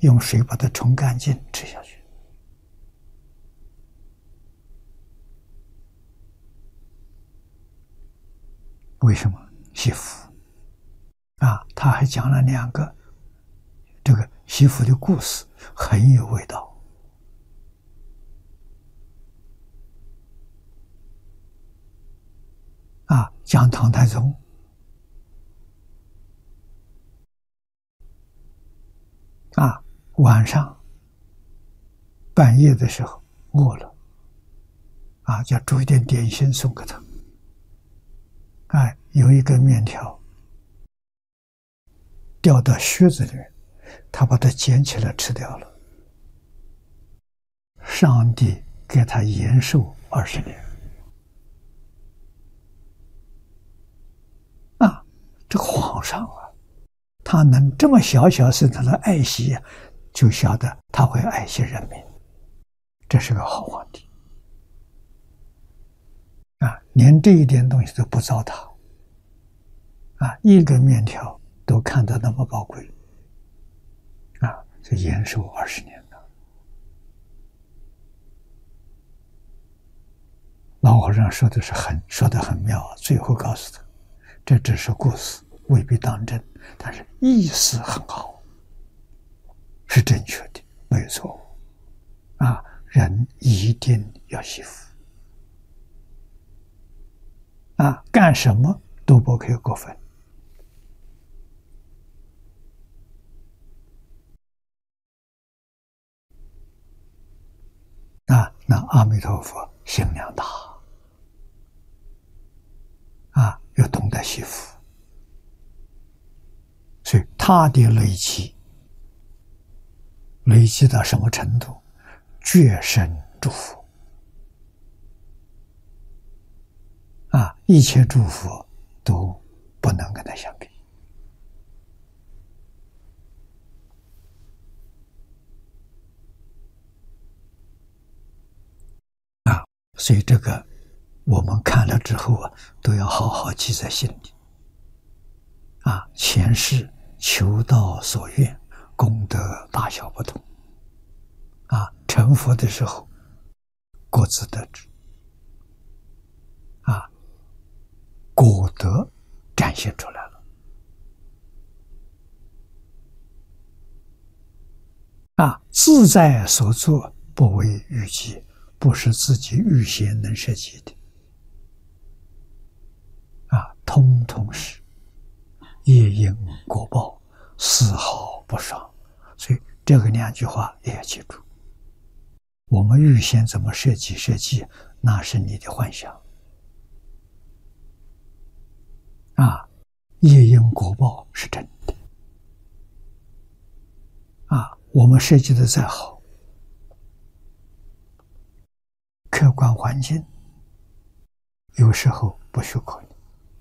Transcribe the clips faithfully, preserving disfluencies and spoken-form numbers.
用水把它冲干净，吃下去。为什么？惜福啊！他还讲了两个这个惜福的故事，很有味道。啊，讲唐太宗啊，晚上半夜的时候饿了，啊，就煮一点点心送给他。哎，有一根面条掉到靴子里面，他把它捡起来吃掉了。上帝给他延寿二十年。啊，这个皇上啊，他能这么小小事他的爱惜，就晓得他会爱惜人民，这是个好皇帝。啊，连这一点东西都不糟蹋，啊，一根面条都看得那么宝贵，啊，这延寿二十年了。老和尚说的是很说得很妙，最后告诉他，这只是故事，未必当真，但是意思很好，是正确的，没有错误。啊，人一定要惜福。啊，干什么都不可以过分。啊，那阿弥陀佛心量大，啊，又懂得惜福，所以他的累积，累积到什么程度？绝生祝福。啊，一切祝福都不能跟他相比。啊，所以这个我们看了之后啊，都要好好记在心里。啊，前世求道所愿，功德大小不同。啊，成佛的时候各自得知。啊，果德展现出来了。啊，自在所作，不为预计，不是自己预先能设计的。啊，通通是业因果报，丝毫不爽。所以这个两句话也要记住。我们预先怎么设计设计，那是你的幻想。啊，业因果报是真的。啊，我们设计的再好，客观环境有时候不许可你。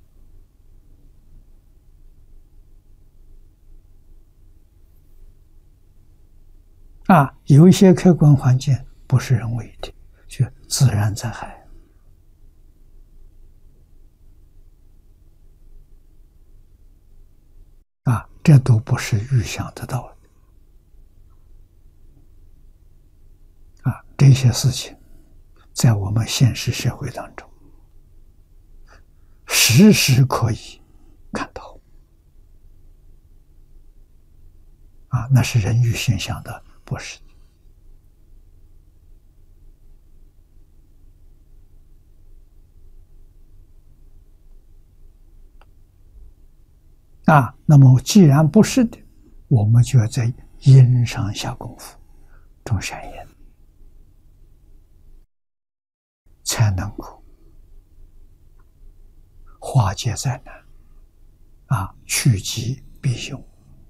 啊，有一些客观环境不是人为的，就自然灾害。啊，这都不是预想得到的。啊，这些事情在我们现实社会当中时时可以看到。啊，那是人预先想的，不是的。啊，那么既然不是的，我们就要在因上下功夫，种善因，才能够化解灾难。啊，趋吉避凶。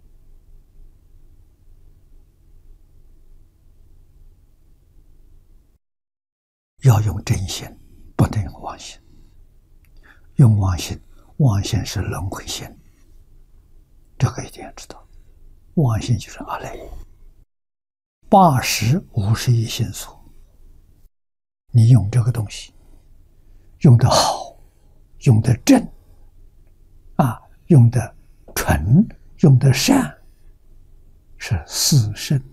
要用真心，不能用妄心。用妄心，妄心是轮回心，这个一定要知道。妄心就是阿赖耶，八十五十一心所。你用这个东西，用得好，用得正，啊，用得纯，用得善， 是四圣